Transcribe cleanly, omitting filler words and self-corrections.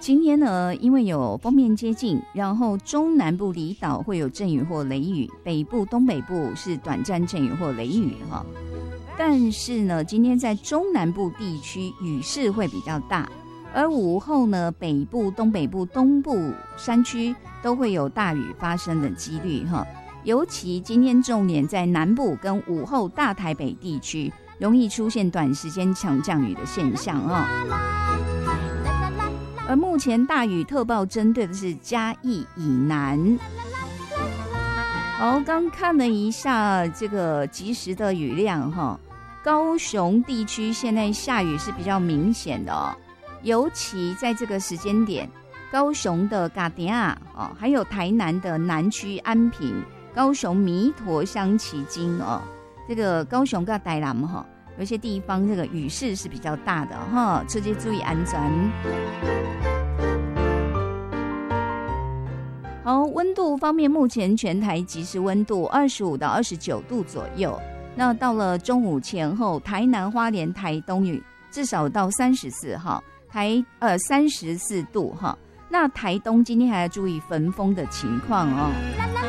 今天呢，因为有锋面接近，然后中南部离岛会有阵雨或雷雨，北部、东北部是短暂阵雨或雷雨哈。但是呢，今天在中南部地区雨势会比较大，而午后呢，北部、东北部、东部山区都会有大雨发生的几率哈。尤其今天重点在南部跟午后大台北地区，容易出现短时间强降雨的现象哦。而目前大雨特报针对的是嘉义以南。好，刚看了一下这个即时的雨量哈，高雄地区现在下雨是比较明显的哦，尤其在这个时间点，高雄的嘎迪亚哦，还有台南的南区安平、高雄弥陀乡旗津哦，这个高雄跟台南哈，有些地方这个雨势是比较大的哈，出去注意安全。好，温度方面，目前全台即时温度25到29度左右。那到了中午前后，台南、花莲、台东雨至少到34哈，34度哈。那台东今天还要注意焚风的情况哦。